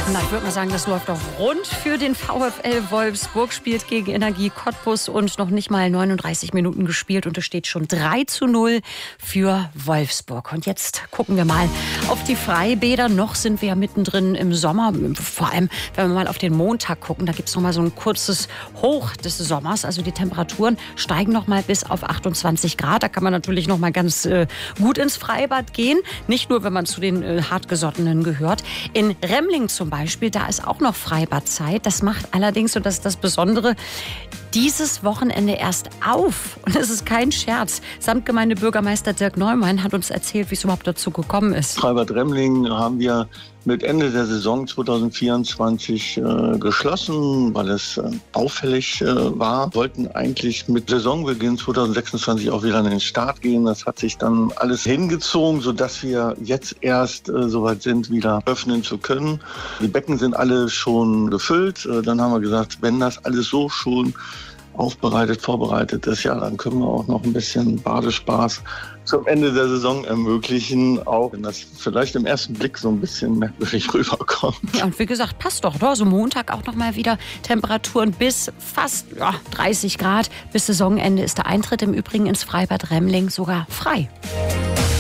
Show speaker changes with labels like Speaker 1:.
Speaker 1: Na, ich würde mal sagen, das läuft doch rund für den VfL Wolfsburg. Spielt gegen Energie Cottbus und noch nicht mal 39 Minuten gespielt. Und es steht schon 3:0 für Wolfsburg. Und jetzt gucken wir mal auf die Freibäder. Noch sind wir ja mittendrin im Sommer. Vor allem, wenn wir mal auf den Montag gucken, da gibt es noch mal so ein kurzes Hoch des Sommers. Also die Temperaturen steigen noch mal bis auf 28 Grad. Da kann man natürlich noch mal ganz gut ins Freibad gehen. Nicht nur, wenn man zu den Hartgesottenen gehört. In Remling zum Beispiel, da ist auch noch Freibadzeit. Das macht allerdings, und das ist das Besondere, dieses Wochenende erst auf. Und es ist kein Scherz. Samtgemeindebürgermeister Dirk Neumann hat uns erzählt, wie es überhaupt dazu gekommen ist.
Speaker 2: Freibad Remling haben wir mit Ende der Saison 2024 geschlossen, weil es auffällig war. Wollten eigentlich mit Saisonbeginn 2026 auch wieder an den Start gehen. Das hat sich dann alles hingezogen, sodass wir jetzt erst soweit sind, wieder öffnen zu können. Die Becken sind alle schon gefüllt. Dann haben wir gesagt, wenn das alles so schon aufbereitet, vorbereitet ist, ja, dann können wir auch noch ein bisschen Badespaß zum Ende der Saison ermöglichen, auch wenn das vielleicht im ersten Blick so ein bisschen merkwürdig rüberkommt.
Speaker 1: Ja, und wie gesagt, passt doch. Also Montag auch noch mal wieder Temperaturen bis fast 30 Grad. Bis Saisonende ist der Eintritt im Übrigen ins Freibad Remling sogar frei.